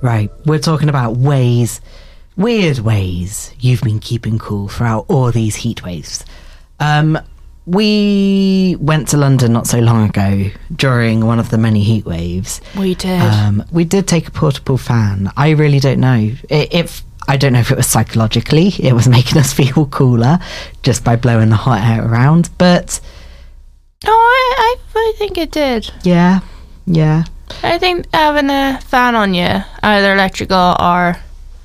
Right, we're talking about weird ways you've been keeping cool throughout all these heat waves. We went to London not so long ago during one of the many heat waves. We did. We did take a portable fan. I really don't know I don't know if it was psychologically it was making us feel cooler just by blowing the hot air around, but I think it did. yeah. I think having a fan on you, either electrical or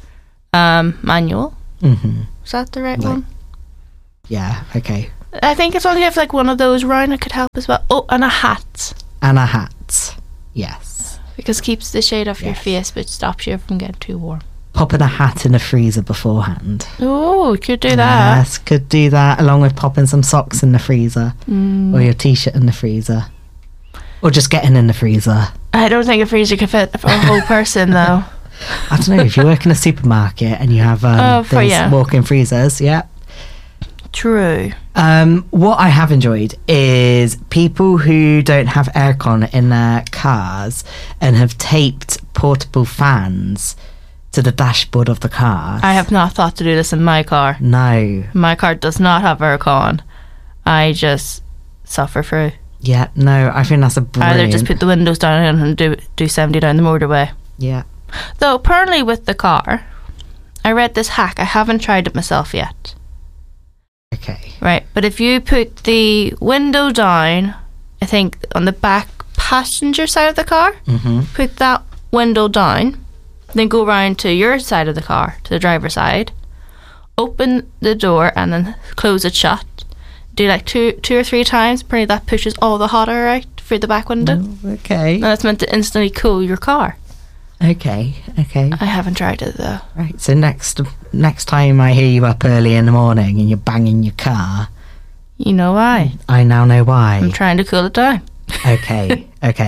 manual. Mm-hmm. Is that the right one? Yeah, okay. I think it's only if like one of those round it could help as well. Oh, and a hat. And a hat. Yes. Because it keeps the shade off your Yes. face but stops you from getting too warm. Popping a hat in the freezer beforehand. Oh, could do that. Yes, could do that along with popping some socks in the freezer or your t-shirt in the freezer. Or just getting in the freezer. I don't think a freezer could fit for a whole person though. I don't know, if you work in a supermarket and you have those walk-in freezers, yeah. True. What I have enjoyed is people who don't have aircon in their cars and have taped portable fans to the dashboard of the car. I have not thought to do this in my car. No. My car does not have aircon. I just suffer through. Yeah, no, I think that's a brilliant... Either just put the windows down and do 70 down the motorway. Yeah. Though apparently with the car, I read this hack. I haven't tried it myself yet. Okay. Right, but if you put the window down, I think on the back passenger side of the car, put that window down, then go around to your side of the car, to the driver's side, open the door and then close it shut. Do like two or three times. Apparently that pushes all the hot air out through the back window. Oh, okay. And that's meant to instantly cool your car. Okay. I haven't tried it though. Right, so next time I hear you up early in the morning and you're banging your car... You know why? I now know why. I'm trying to cool it down. Okay.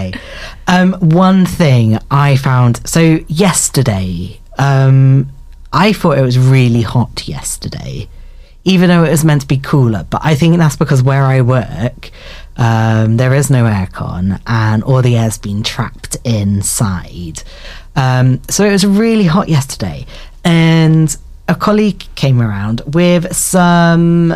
One thing I found... So yesterday, I thought it was really hot yesterday, even though it was meant to be cooler. But I think that's because where I work, there is no aircon and all the air's been trapped inside. So it was really hot yesterday. And a colleague came around with some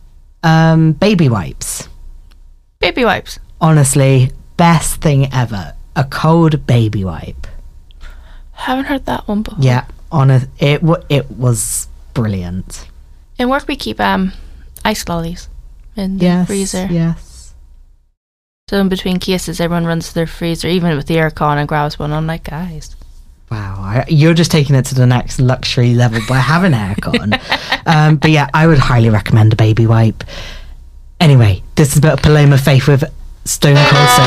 baby wipes. Baby wipes. Honestly, best thing ever. A cold baby wipe. Haven't heard that one before. Yeah, it was brilliant. In work we keep ice lollies in the freezer. Yes. So in between cases everyone runs to their freezer, even with the aircon, and grabs one. I'm like, guys. Wow, you're just taking it to the next luxury level by having aircon. But yeah, I would highly recommend a baby wipe. Anyway, this is about Paloma Faith with Stone Cold Soda.